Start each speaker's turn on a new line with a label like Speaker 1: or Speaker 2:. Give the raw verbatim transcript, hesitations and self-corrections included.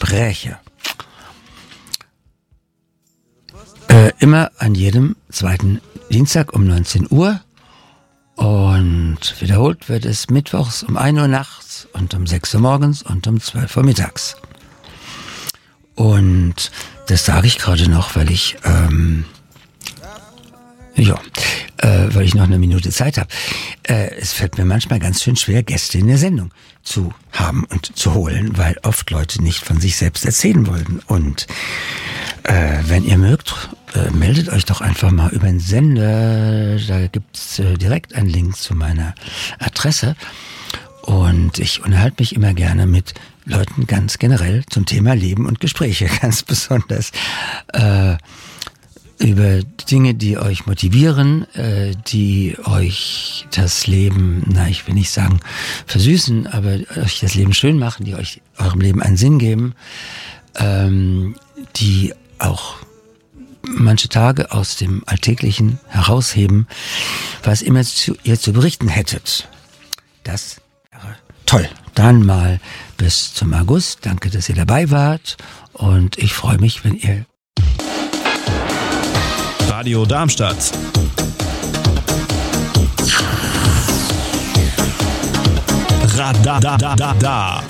Speaker 1: Gespräche. Äh, immer an jedem zweiten Dienstag um neunzehn Uhr. Und wiederholt wird es mittwochs um ein Uhr nachts und um sechs Uhr morgens und um zwölf Uhr mittags. Und das sage ich gerade noch, weil ich, ähm, ja, äh, weil ich noch eine Minute Zeit habe. Äh, es fällt mir manchmal ganz schön schwer, Gäste in der Sendung zu haben und zu holen, weil oft Leute nicht von sich selbst erzählen wollen. Und äh, wenn ihr mögt, äh, meldet euch doch einfach mal über den Sender. Da gibt's äh, direkt einen Link zu meiner Adresse. Und ich unterhalte mich immer gerne mit Leuten ganz generell zum Thema Leben und Gespräche, ganz besonders äh, über Dinge, die euch motivieren, äh, die euch das Leben, na, ich will nicht sagen versüßen, aber euch das Leben schön machen, die euch eurem Leben einen Sinn geben, ähm, die auch manche Tage aus dem Alltäglichen herausheben, was immer zu, ihr zu berichten hättet. Das wäre toll. Dann mal bis zum August. Danke, dass ihr dabei wart. Und ich freue mich, wenn ihr...
Speaker 2: Radio Darmstadt. Radadadada.